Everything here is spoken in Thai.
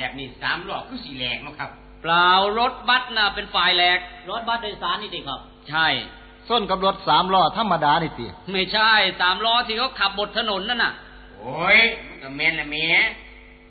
แบบนี้3ล้อคือสิแหลกเนาะครับเปล่ารถบัสน่ะเป็นฝ่ายแหลกรถบัสโดยสารนี่ติครับใช่ส้นกับรถ3ล้อธรรมดานี่ติไม่ใช่3ล้อที่เขาขับบนถนนนั่นน่ะโอ้ยมันก็แม่นละแม่